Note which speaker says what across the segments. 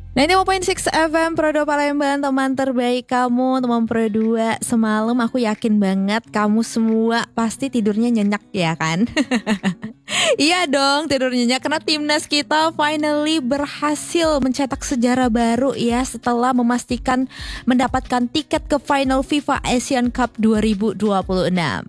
Speaker 1: 90.6 FM Pro 2 Palembang, teman terbaik kamu, teman Pro 2. Semalam aku yakin banget kamu semua pasti tidurnya nyenyak ya kan? Iya dong, tidur nyenyak karena timnas kita finally berhasil mencetak sejarah baru ya setelah memastikan mendapatkan tiket ke final FIFA Asian Cup 2026.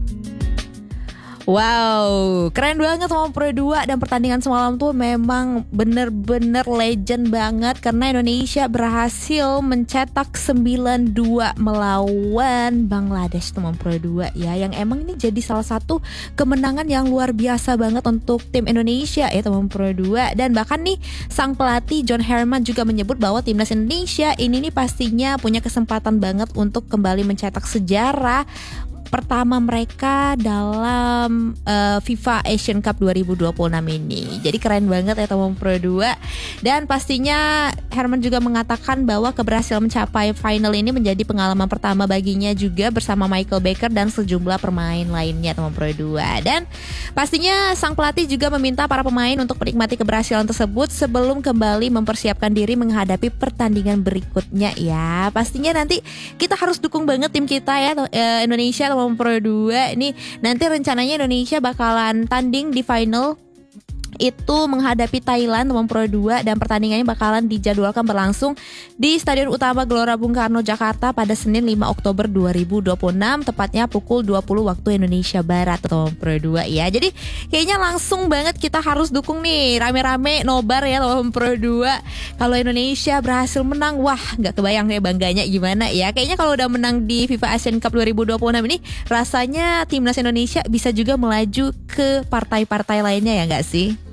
Speaker 1: Wow, keren banget sama Pro 2. Dan pertandingan semalam tuh memang bener-bener legend banget karena Indonesia berhasil mencetak 9-2 melawan Bangladesh, teman Pro 2 ya. Yang emang ini jadi salah satu kemenangan yang luar biasa banget untuk tim Indonesia ya, teman Pro 2. Dan bahkan nih sang pelatih John Herman juga menyebut bahwa timnas Indonesia ini nih pastinya punya kesempatan banget untuk kembali mencetak sejarah pertama mereka dalam FIFA Asian Cup 2026 ini. Jadi keren banget ya teman Pro 2. Dan pastinya Herman juga mengatakan bahwa keberhasilan mencapai final ini menjadi pengalaman pertama baginya juga bersama Michael Baker dan sejumlah pemain lainnya, teman Pro 2. Dan pastinya sang pelatih juga meminta para pemain untuk menikmati keberhasilan tersebut sebelum kembali mempersiapkan diri menghadapi pertandingan berikutnya ya. Pastinya nanti kita harus dukung banget tim kita ya, Indonesia Pro 2. Ini nanti rencananya Indonesia bakalan tanding di final itu menghadapi Thailand, teman Pro 2, dan pertandingannya bakalan dijadwalkan berlangsung di Stadion Utama Gelora Bung Karno Jakarta pada Senin 5 Oktober 2026 tepatnya pukul 20 waktu Indonesia Barat, teman Pro 2 ya. Jadi kayaknya langsung banget kita harus dukung nih rame-rame nobar ya, teman Pro 2. Kalau Indonesia berhasil menang, wah nggak kebayang deh bangganya gimana ya. Kayaknya kalau udah menang di FIFA Asian Cup 2026 ini rasanya timnas Indonesia bisa juga melaju ke partai-partai lainnya ya nggak sih?